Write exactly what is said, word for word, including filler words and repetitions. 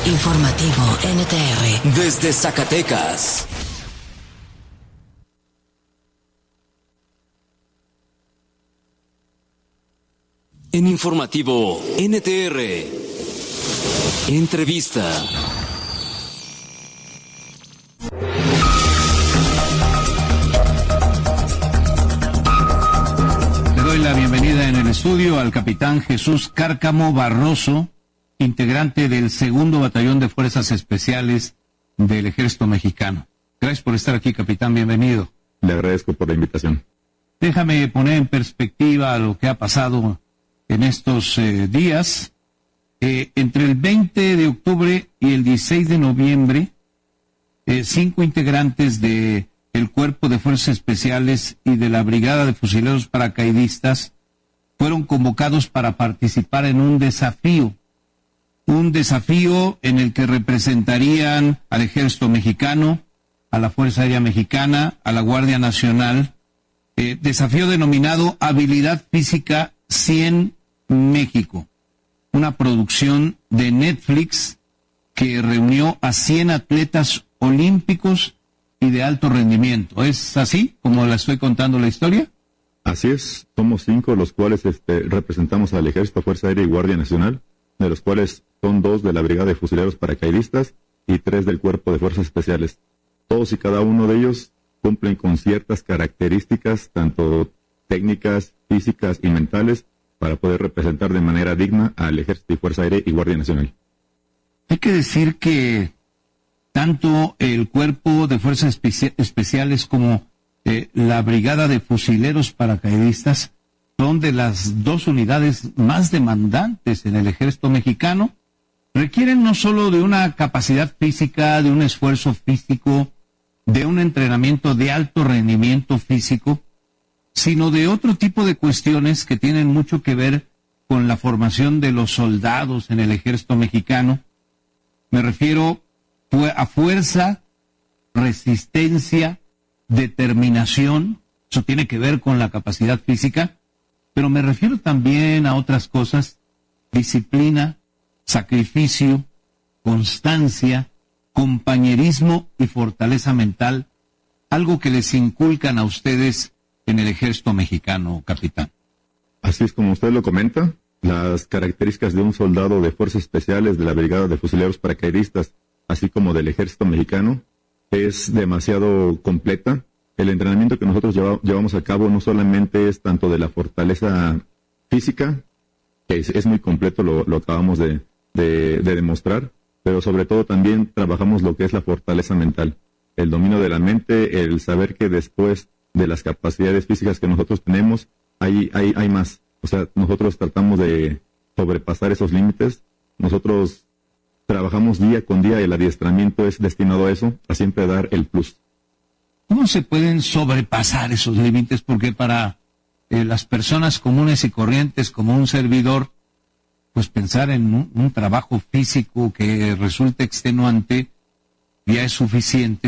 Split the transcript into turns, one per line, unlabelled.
Informativo N T R.
Desde Zacatecas. En Informativo N T R. Entrevista.
Le doy la bienvenida en el estudio al capitán Jesús Cárcamo Barroso, integrante del segundo Batallón de Fuerzas Especiales del Ejército Mexicano. Gracias por estar aquí, capitán, bienvenido.
Le agradezco por la invitación.
Déjame poner en perspectiva lo que ha pasado en estos eh, días. Eh, entre el veinte de octubre y el dieciséis de noviembre, eh, cinco integrantes de el Cuerpo de Fuerzas Especiales y de la Brigada de Fusileros Paracaidistas fueron convocados para participar en un desafío. Un desafío en el que representarían al Ejército Mexicano, a la Fuerza Aérea Mexicana, a la Guardia Nacional. Eh, desafío denominado Habilidad Física cien México, una producción de Netflix que reunió a cien atletas olímpicos y de alto rendimiento. ¿Es así como la estoy contando la historia?
Así es, somos cinco los cuales este, representamos al Ejército, Fuerza Aérea y Guardia Nacional, de los cuales son dos de la Brigada de Fusileros Paracaidistas y tres del Cuerpo de Fuerzas Especiales. Todos y cada uno de ellos cumplen con ciertas características, tanto técnicas, físicas y mentales, para poder representar de manera digna al Ejército y Fuerza Aérea y Guardia Nacional.
Hay que decir que tanto el Cuerpo de Fuerzas Espe- Especiales como eh, la Brigada de Fusileros Paracaidistas son de las dos unidades más demandantes en el Ejército Mexicano. Requieren no solo de una capacidad física, de un esfuerzo físico, de un entrenamiento de alto rendimiento físico, sino de otro tipo de cuestiones que tienen mucho que ver con la formación de los soldados en el Ejército Mexicano. Me refiero a fuerza, resistencia, determinación. Eso tiene que ver con la capacidad física, pero me refiero también a otras cosas: disciplina, sacrificio, constancia, compañerismo y fortaleza mental, algo que les inculcan a ustedes en el Ejército Mexicano, capitán.
Así es como usted lo comenta, las características de un soldado de Fuerzas Especiales de la Brigada de Fusileros Paracaidistas, así como del Ejército Mexicano, es demasiado completa. El entrenamiento que nosotros lleva, llevamos a cabo no solamente es tanto de la fortaleza física, que es, es muy completo, lo, lo acabamos de, de, de demostrar, pero sobre todo también trabajamos lo que es la fortaleza mental, el dominio de la mente, el saber que después de las capacidades físicas que nosotros tenemos, hay, hay, hay más. O sea, nosotros tratamos de sobrepasar esos límites. Nosotros trabajamos día con día y el adiestramiento es destinado a eso, a siempre dar el plus.
¿Cómo se pueden sobrepasar esos límites? Porque para eh, las personas comunes y corrientes, como un servidor, pues pensar en un, un trabajo físico que resulte extenuante ya es suficiente.